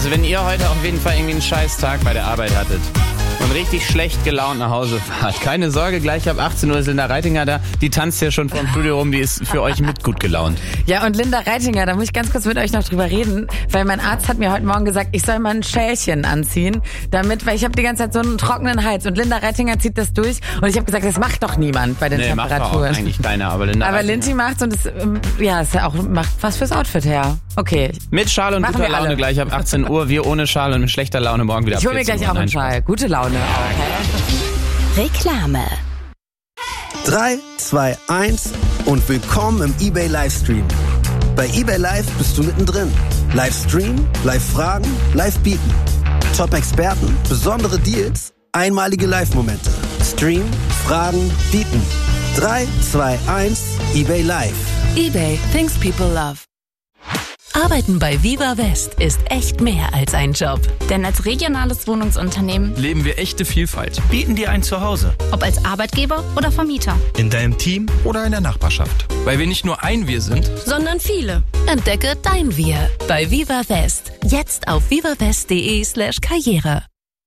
Also wenn ihr heute auf jeden Fall irgendwie einen scheiß Tag bei der Arbeit hattet und richtig schlecht gelaunt nach Hause fahrt, keine Sorge, gleich ab 18 Uhr ist Linda Reitinger da. Die tanzt ja schon vom Studio rum, die ist für euch mit gut gelaunt. Ja, und Linda Reitinger, da muss ich ganz kurz mit euch noch drüber reden, weil mein Arzt hat mir heute Morgen gesagt, ich soll mal ein Schälchen anziehen, weil ich habe die ganze Zeit so einen trockenen Hals und Linda Reitinger zieht das durch und ich habe gesagt, das macht doch niemand bei den Temperaturen. Macht auch eigentlich keiner, aber Linda Lindsay macht's und es ist ja auch macht was fürs Outfit her. Okay. Mit Schal und guter Laune gleich ab 18 Uhr, wir ohne Schal und mit schlechter Laune morgen wieder ab 14 Uhr. Ich hole mir gleich auch einen Schal. Gute Laune auch. Reklame. 3, 2, 1 und willkommen im eBay Livestream. Bei eBay Live bist du mittendrin. Livestream, Live-Fragen, Live-Bieten. Top-Experten, besondere Deals, einmalige Live-Momente. Stream, Fragen, Bieten. 3, 2, 1, eBay Live. eBay, things people love. Arbeiten bei Viva West ist echt mehr als ein Job. Denn als regionales Wohnungsunternehmen leben wir echte Vielfalt, bieten dir ein Zuhause. Ob als Arbeitgeber oder Vermieter. In deinem Team oder in der Nachbarschaft. Weil wir nicht nur ein Wir sind, sondern viele. Entdecke dein Wir bei Viva West. Jetzt auf vivawest.de/karriere.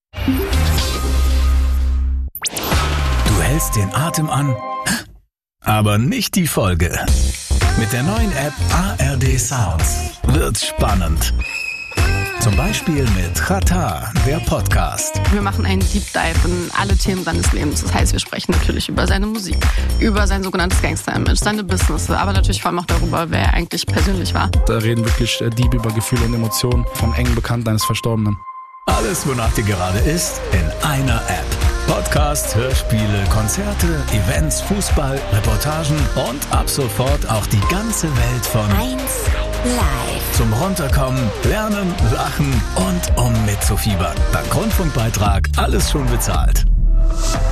Du hältst den Atem an, aber nicht die Folge. Mit der neuen App ARD Sounds wird's spannend. Zum Beispiel mit Chata, der Podcast. Wir machen einen Deep Dive in alle Themen seines Lebens. Das heißt, wir sprechen natürlich über seine Musik, über sein sogenanntes Gangster-Image, seine Business, aber natürlich vor allem auch darüber, wer er eigentlich persönlich war. Da reden wirklich deep über Gefühle und Emotionen vom engen Bekannten eines Verstorbenen. Alles, wonach dir gerade ist, in einer App. Podcast, Hörspiele, Konzerte, Events, Fußball, Reportagen und ab sofort auch die ganze Welt von 1 Live. Zum Runterkommen, Lernen, Lachen und um mitzufiebern. Dank Rundfunkbeitrag alles schon bezahlt.